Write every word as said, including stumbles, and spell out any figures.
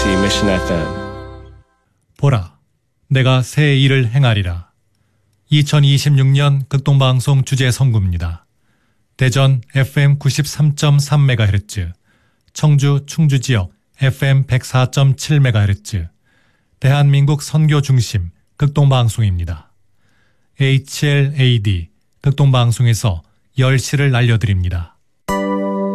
케이비에스 Mission 에프엠. 보라, 내가 새 일을 행하리라. 이천이십육 년 극동방송 주제 선구입니다. 대전 에프엠 구십삼 점 삼 메가헤르츠, 청주 충주 지역 에프엠 백사 점 칠 메가헤르츠, 대한민국 선교 중심 극동방송입니다. 에이치엘에이디 극동방송에서 열 시를 알려드립니다.